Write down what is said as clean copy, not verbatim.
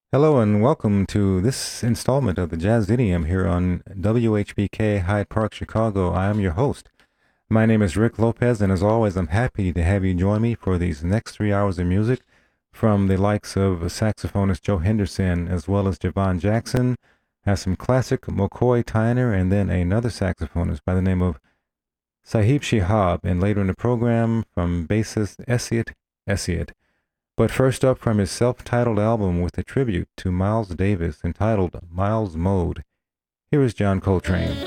Hello and welcome to this installment of the Jazz Idiom here on WHBK Hyde Park, Chicago. I am your host. My name is Rick Lopez, and as always, I'm happy to have you join me for these next 3 hours of music from the likes of saxophonist Joe Henderson as well as Javon Jackson. Have some classic McCoy Tyner, and then another saxophonist by the name of Sahib Shihab, and later in the program from bassist Esiot Esiot. But first up, from his self-titled album with a tribute to Miles Davis entitled Miles Mode, here is John Coltrane.